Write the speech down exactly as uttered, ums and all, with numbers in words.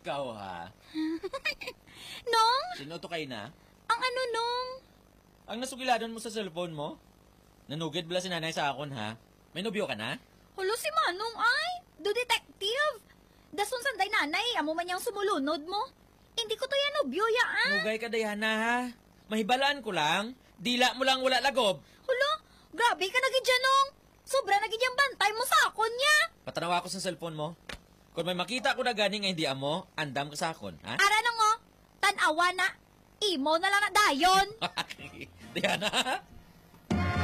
ikaw ha. Nong? Sino to kayo na? Ang ano, Nong? Ang nasugiladon mo sa cellphone mo? Nanugid bala si nanay sa akon ha. May nobyo ka na? Hulo si Manong ay, do detective. Dason sanday nanay, amo man yung sumulunod mo. Hindi ko to yan nobyo ya ah. Nugay ka Diana ha. Mahibalaan ko lang. Dila mo lang wala lagob. Hulo, grabe ka nagid dyan, Nong. Sobra nagid yung bantay mo sa akon niya. Patanawa ko sa cellphone mo. Kung may makita ko na gani nga hindi amo, andam ka sa akon, ha? Ara nang oh, tanawa na. Imo na lang na dayon. Diana,